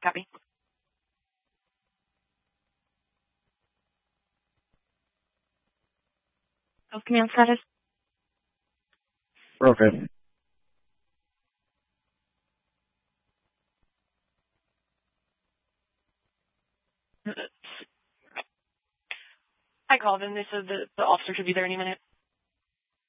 Copy. Health command status. Broken. I called and they said that the officer should be there any minute.